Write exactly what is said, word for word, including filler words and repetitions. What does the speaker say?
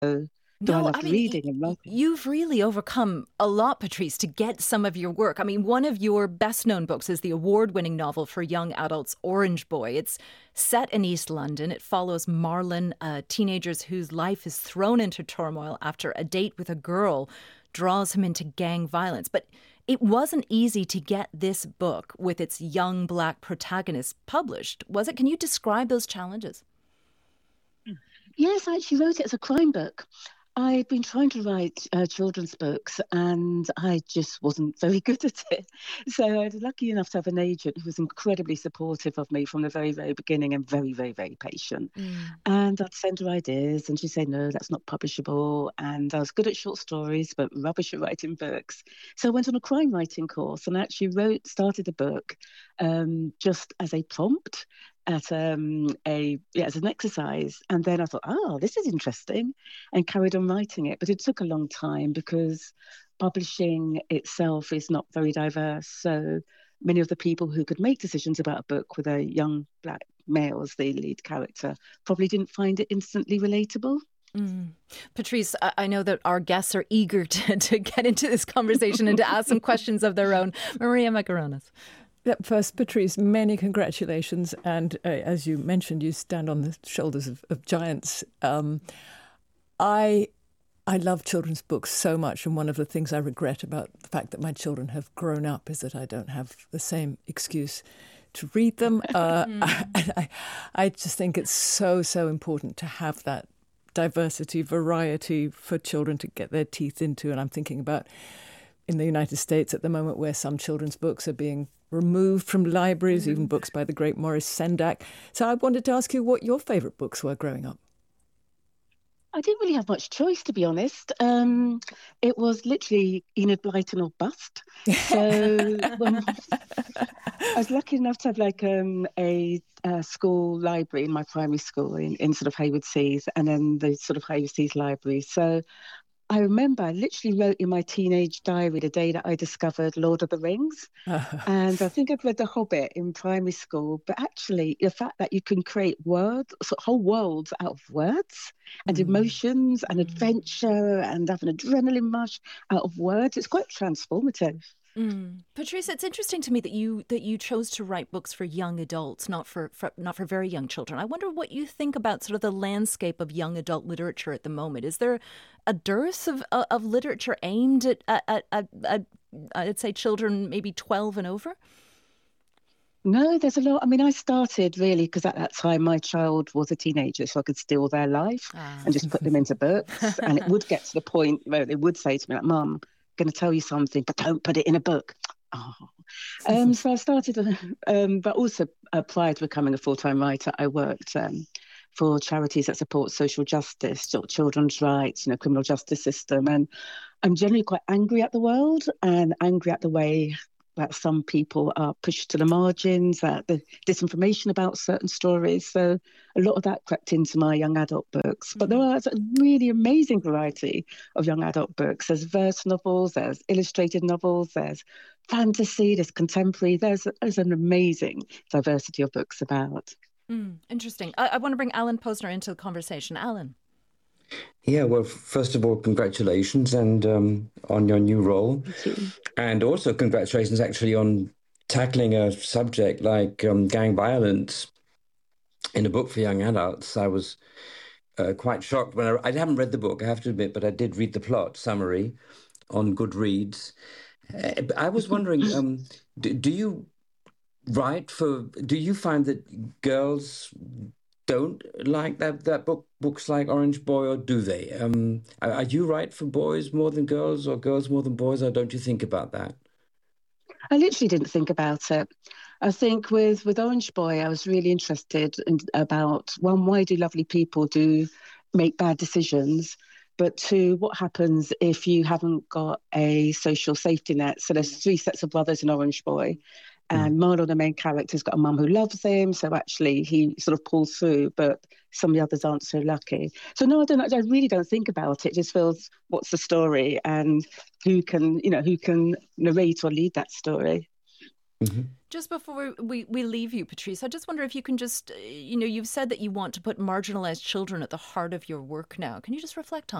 So I No, I loved mean, y- reading and y- writing. you've really overcome a lot, Patrice, to get some of your work. I mean, one of your best known books is the award winning novel for young adults, Orange Boy. It's set in East London. It follows Marlon, a teenager whose life is thrown into turmoil after a date with a girl draws him into gang violence. But it wasn't easy to get this book with its young black protagonist published, was it? Can you describe those challenges? Yes, I actually wrote it as a crime book. I'd been trying to write uh, children's books and I just wasn't very good at it. So I was lucky enough to have an agent who was incredibly supportive of me from the very, very beginning and very, very, very patient. Mm. And I'd send her ideas and she'd say, no, that's not publishable. And I was good at short stories, but rubbish at writing books. So I went on a crime writing course and actually wrote, started a book um, just as a prompt at um, a yeah, as an exercise, and then I thought, oh, this is interesting, and carried on writing it. But it took a long time because publishing itself is not very diverse. So many of the people who could make decisions about a book with a young black male as the lead character probably didn't find it instantly relatable. Mm. Patrice, I I know that our guests are eager to, to get into this conversation and to ask some questions of their own. Maria Macaronis. Yeah, first, Patrice, many congratulations. And uh, as you mentioned, you stand on the shoulders of, of giants. Um, I I love children's books so much. And one of the things I regret about the fact that my children have grown up is that I don't have the same excuse to read them. Uh, I, I, I just think it's so, so important to have that diversity, variety for children to get their teeth into. And I'm thinking about in the United States at the moment where some children's books are being removed from libraries, even books by the great Maurice Sendak. So I wanted to ask you what your favourite books were growing up. I didn't really have much choice, to be honest. Um, it was literally Enid Blyton or bust. So when I was lucky enough to have like um, a, uh school library in my primary school in, in sort of Hayward Seas, and then the sort of Hayward Seas library. So I remember I literally wrote in my teenage diary the day that I discovered Lord of the Rings. And I think I'd read The Hobbit in primary school, but actually the fact that you can create words, so whole worlds out of words and Mm. emotions and adventure and have an adrenaline rush out of words, it's quite transformative. Mm. Patrice, it's interesting to me that you that you chose to write books for young adults, not for, for not for very young children. I wonder what you think about sort of the landscape of young adult literature at the moment. Is there a dearth of of, of literature aimed at, at, at, at, at I'd say children maybe twelve and over? No, there's a lot. I mean, I started really because at that time my child was a teenager, so I could steal their life Ah. and just put them into books. And it would get to the point where they would say to me, like, Mum, I'm going to tell you something, but don't put it in a book. Oh. Um, so I started, uh, um, but also uh, prior to becoming a full-time writer, I worked um, for charities that support social justice, ch- children's rights, you know, criminal justice system. And I'm generally quite angry at the world and angry at the way that some people are pushed to the margins, that the disinformation about certain stories. So a lot of that crept into my young adult books. But there are a really amazing variety of young adult books. There's verse novels, there's illustrated novels, there's fantasy, there's contemporary. There's, there's an amazing diversity of books about. Mm, interesting. I, I want to bring Alan Posner into the conversation. Alan. Yeah, well, first of all, congratulations and um, on your new role. Thank you. And also congratulations actually on tackling a subject like um, gang violence in a book for young adults. I was uh, quite shocked when I, I haven't read the book, I have to admit, but I did read the plot summary on Goodreads. Uh, I was wondering, um, do, do you write for, do you find that girls don't like that that book books like Orange Boy, or do they? Um, are, are you right for boys more than girls, or girls more than boys, or don't you think about that? I literally didn't think about it. I think with, with Orange Boy, I was really interested in about, one, why do lovely people do make bad decisions? But two, what happens if you haven't got a social safety net? So there's three sets of brothers in Orange Boy. And Marlon, the main character, has got a mum who loves him. So actually he sort of pulls through, but some of the others aren't so lucky. So no, I don't. I really don't think about it. It just feels, what's the story and who can, you know, who can narrate or lead that story. Mm-hmm. Just before we, we leave you, Patrice, I just wonder if you can just, you know, you've said that you want to put marginalised children at the heart of your work now. Can you just reflect on